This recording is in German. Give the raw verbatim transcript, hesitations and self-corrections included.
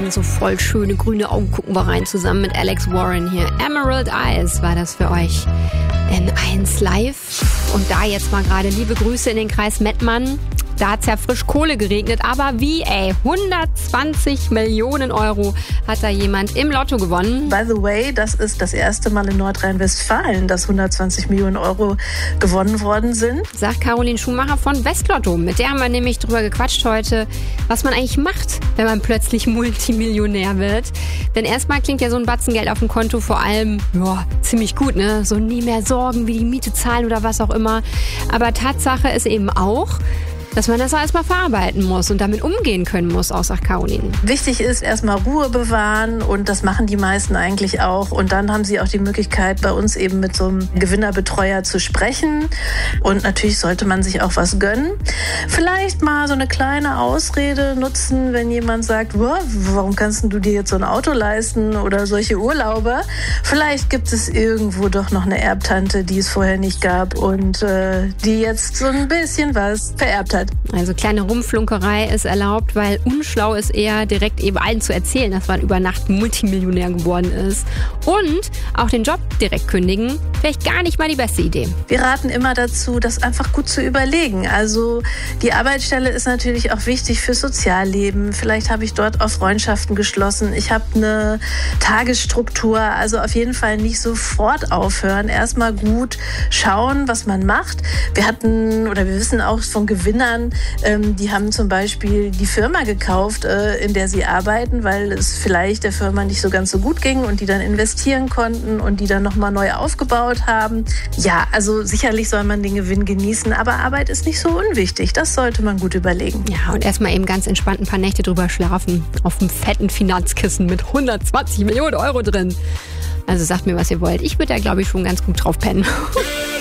und so voll schöne grüne Augen gucken wir rein zusammen mit Alex Warren hier. Emerald Eyes war das für euch in eins Live. Und da jetzt mal gerade liebe Grüße in den Kreis Mettmann. Da hat's ja frisch Kohle geregnet, aber wie, ey, hundertzwanzig Millionen Euro hat da jemand im Lotto gewonnen. By the way, das ist das erste Mal in Nordrhein-Westfalen, dass hundertzwanzig Millionen Euro gewonnen worden sind. Sagt Caroline Schumacher von Westlotto. Mit der haben wir nämlich drüber gequatscht heute, was man eigentlich macht, wenn man plötzlich Multimillionär wird. Denn erstmal klingt ja so ein Batzen Geld auf dem Konto vor allem, ja, ziemlich gut, ne? So nie mehr Sorgen, wie die Miete zahlen oder was auch immer. Aber Tatsache ist eben auch, dass man das alles mal verarbeiten muss und damit umgehen können muss, auch sagt Caroline. Wichtig ist erstmal Ruhe bewahren und das machen die meisten eigentlich auch. Und dann haben sie auch die Möglichkeit, bei uns eben mit so einem Gewinnerbetreuer zu sprechen. Und natürlich sollte man sich auch was gönnen. Vielleicht mal so eine kleine Ausrede nutzen, wenn jemand sagt, warum kannst du dir jetzt so ein Auto leisten oder solche Urlaube? Vielleicht gibt es irgendwo doch noch eine Erbtante, die es vorher nicht gab und äh, die jetzt so ein bisschen was vererbt hat. Also kleine Rumflunkerei ist erlaubt, weil unschlau ist eher direkt eben allen zu erzählen, dass man über Nacht Multimillionär geworden ist. Und auch den Job direkt kündigen, vielleicht gar nicht mal die beste Idee. Wir raten immer dazu, das einfach gut zu überlegen. Also die Arbeitsstelle ist natürlich auch wichtig fürs Sozialleben. Vielleicht habe ich dort auch Freundschaften geschlossen. Ich habe eine Tagesstruktur. Also auf jeden Fall nicht sofort aufhören. Erstmal gut schauen, was man macht. Wir hatten oder wir wissen auch von Gewinnern, ähm, die haben zum Beispiel die Firma gekauft, äh, in der sie arbeiten, weil es vielleicht der Firma nicht so ganz so gut ging und die dann investieren konnten und die dann nochmal neu aufgebaut haben. Ja, also sicherlich soll man den Gewinn genießen, aber Arbeit ist nicht so unwichtig. Das sollte man gut überlegen. Ja, und erstmal eben ganz entspannt ein paar Nächte drüber schlafen. Auf einem fetten Finanzkissen mit hundertzwanzig Millionen Euro drin. Also sagt mir, was ihr wollt. Ich würde da, glaube ich, schon ganz gut drauf pennen.